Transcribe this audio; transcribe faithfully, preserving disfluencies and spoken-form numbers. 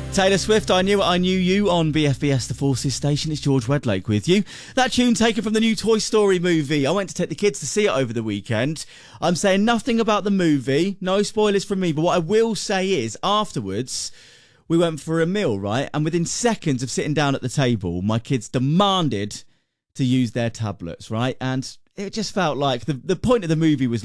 Taylor Swift, I Knew It, I Knew You on B F B S The Forces station. It's George Wedlake with you. That tune taken from the new Toy Story movie. I went to take the kids to see it over the weekend. I'm saying nothing about the movie, no spoilers from me, but what I will say is afterwards we went for a meal, right? And within seconds of sitting down at the table, my kids demanded to use their tablets, right? And it just felt like the, the point of the movie was